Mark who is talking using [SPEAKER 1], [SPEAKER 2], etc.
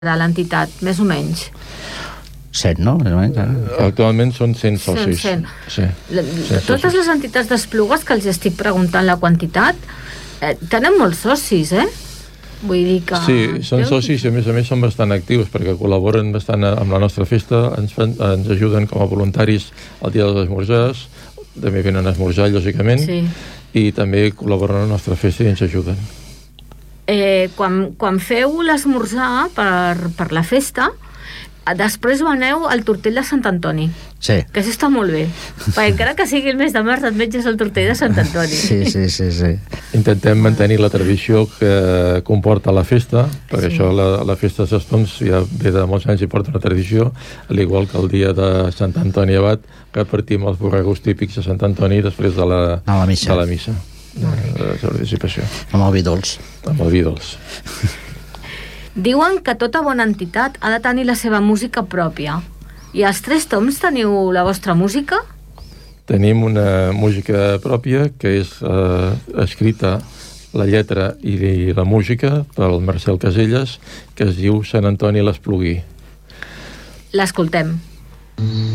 [SPEAKER 1] de l'entitat, més o menys?
[SPEAKER 2] 100, no?
[SPEAKER 3] Actualment són 100 socis.
[SPEAKER 1] 100.
[SPEAKER 3] Sí.
[SPEAKER 1] Totes les entitats d'Esplugues que els estic preguntant la quantitat tenen molts socis, Vull dir que...
[SPEAKER 3] Sí, són socis i a més són bastant actius perquè col·laboren bastant amb la nostra festa, ens ajuden com a voluntaris al dia dels esmorzars, també venen a esmorzar, lògicament,
[SPEAKER 1] sí.
[SPEAKER 3] I també col·laboren a la nostra festa i ens ajuden.
[SPEAKER 1] Quan feu l'esmorzar per la festa, després veneu al tortell de Sant Antoni.
[SPEAKER 2] Sí.
[SPEAKER 1] Que això està molt bé. Perquè encara que sigui el mes de març et menges el tortell de Sant Antoni.
[SPEAKER 2] Sí.
[SPEAKER 3] Intentem mantenir la tradició que comporta la festa, perquè això, la festa de Sestons ja ve de molts anys i porta una tradició, al igual que el dia de Sant Antoni Abat, que partim els borregos típics de Sant Antoni després de la missa. De participació.
[SPEAKER 2] Amb el vi dolç.
[SPEAKER 3] Amb el vi dolç.
[SPEAKER 1] Diuen que tota bona entitat ha de tenir la seva música pròpia. I als Tres Tombs teniu la vostra música?
[SPEAKER 3] Tenim una música pròpia que és escrita, la lletra i la música pel Marcel Caselles, que es diu Sant Antoni l'Espluguí.
[SPEAKER 1] L'escoltem.